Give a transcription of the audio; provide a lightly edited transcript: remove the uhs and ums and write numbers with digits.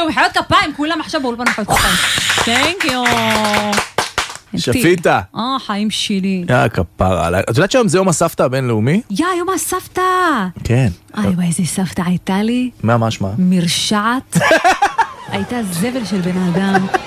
מחיאות כפיים, כולם עכשיו באולפן מחיאות כפיים. Thank you. שפיטה. חיים שלי. כפרה. את יודעת שהיום זה יום הסבתא הבינלאומי? יום הסבתא. כן. וואי, איזה סבתא הייתה לי. מה? מרשעת. הייתה זבל של בן אדם.